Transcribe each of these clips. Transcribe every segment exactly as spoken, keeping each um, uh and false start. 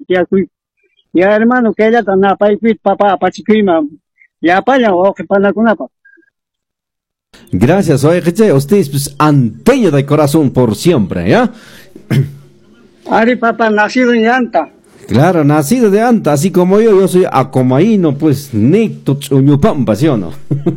tiakuy. Ya hermano, que ella tan apaipit papá apachiquima. Ya paya o que para con apa. Gracias, oye, que ustedes pues anteño de corazón por siempre, ¿ya? Ari papá nacido en Anta. Claro, nacido de Anta, así como yo, yo soy acomaíno, pues, necto chuñupampa, ¿sí o no?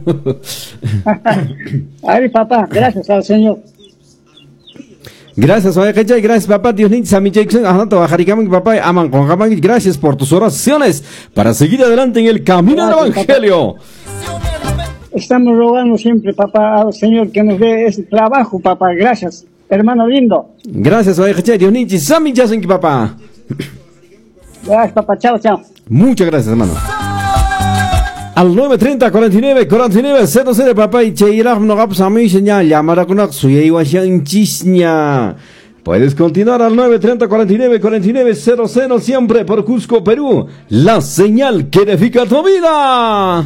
Ari papá, gracias al Señor. Gracias, oye, que gracias, papá, Dios niños, a mi Jackson, a Nata, Bajaricaman, papá, aman con Jamán, gracias por tus oraciones para seguir adelante en el camino del Evangelio. Papá. Estamos rogando siempre, papá, al Señor que nos dé ese trabajo, papá, gracias, hermano lindo. Gracias, oye, que Dios niños, a mi Jackson, papá. Gracias, papá. Chao, chao. Muchas gracias, hermano. Al nueve treinta, cuarenta y nueve, cuarenta y nueve, cero cero, papá, y cheiraj, no gaps a mí, señal, llamar con Axuya y Washan Chisña. Puedes continuar al nueve treinta, cuarenta y nueve, cuarenta y nueve, cero cero, siempre por Cusco, Perú. La señal que edifica tu vida.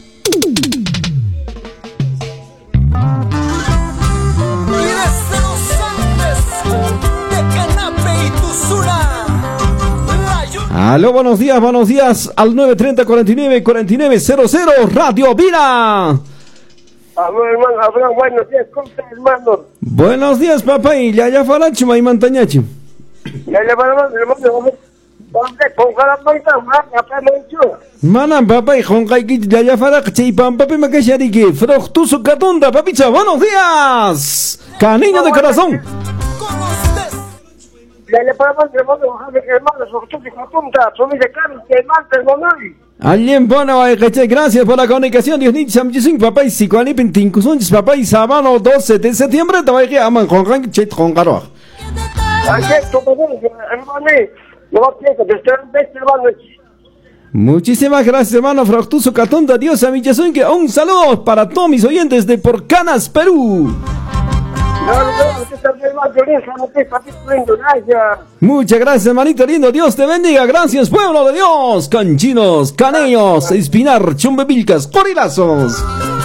Aló, buenos días, buenos días, al nueve treinta, cuarenta y nueve, cuarenta y nueve, cero cero, Radio Vida. Aló, hermano, Abraham, buenos días, ¿cómo estás, hermano? Buenos días, papá, y ya ya falachi, ma y mantañachi. Ya ya falachi, hermano, con cada paisa, acá me he dicho. Manan, papá, y con caiki, ya ya falachi, y pam, papi, me quedaría que, fructuoso catunda, papicha, buenos días, caniño de corazón. Ya le paramos de modo, hermano, sobre todo con punta, sobre de carne, que martes no hay. Alguien bueno, gracias por la comunicación, Dios niño, samjising, papá, y si cual ipin tincusunchis, papá, y sábado doce de septiembre, te voy a aman con gang, chet con garo. Muchísimas gracias, hermano Fructuoso Catunda, Dios a mi Jesús, que un saludo para todos mis oyentes de Porcanas, Perú. Muchas gracias, hermanito lindo. Dios te bendiga. Gracias, pueblo de Dios. Canchinos, caneños, espinar, chumbevilcas, corilazos.